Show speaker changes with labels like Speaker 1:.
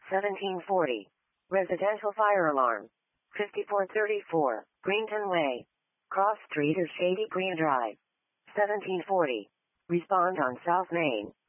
Speaker 1: 1740. Residential fire alarm. 5434. Greenton Way. Cross Street or Shady Green Drive. 1740. Respond on South Main.